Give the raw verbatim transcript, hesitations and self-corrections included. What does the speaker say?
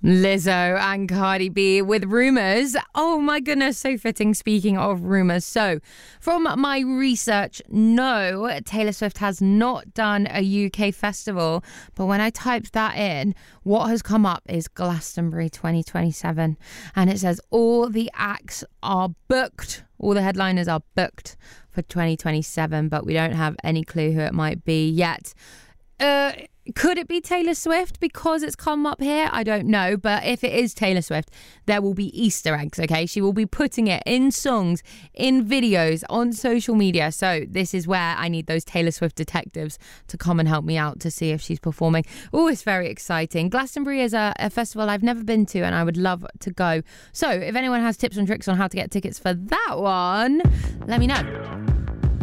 Lizzo and Cardi B with rumours. Oh my goodness, so fitting. Speaking of rumours. So, from my research, no, Taylor Swift has not done a U K festival. But when I typed that in, what has come up is Glastonbury twenty twenty-seven. And it says all the acts are booked. All the headliners are booked for twenty twenty-seven, but we don't have any clue who it might be yet. Uh... Could it be Taylor Swift because it's come up here? I don't know. But if it is Taylor Swift, there will be Easter eggs, okay? She will be putting it in songs, in videos, on social media. So this is where I need those Taylor Swift detectives to come and help me out to see if she's performing. Oh, it's very exciting. Glastonbury is a, a festival I've never been to and I would love to go. So if anyone has tips and tricks on how to get tickets for that one, let me know.